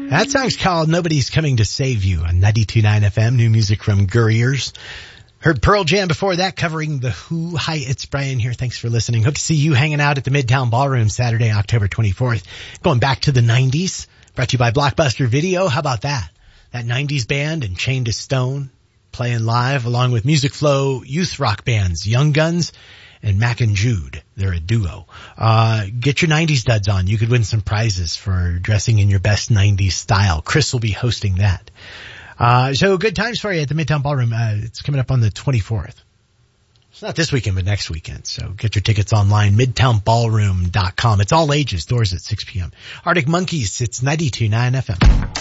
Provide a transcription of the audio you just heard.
That song's called Nobody's Coming to Save You on 92.9 FM. New music from Gurriers. Heard Pearl Jam before that, covering The Who. Hi, it's Brian here. Thanks for listening. Hope to see you hanging out at the Midtown Ballroom Saturday, October 24th. Going back to the 90s. Brought to you by Blockbuster Video. How about that? That 90s band and Chained to Stone playing live along with Music Flow youth rock bands, Young Guns and Mac and Jude. They're a duo. Get your 90s duds on. You could win some prizes for dressing in your best 90s style. Chris will be hosting that. So good times for you at the Midtown Ballroom. It's coming up on the 24th. It's not this weekend, but next weekend. So get your tickets online, midtownballroom.com. It's all ages, doors at 6 p.m. Arctic Monkeys, it's 92.9 FM.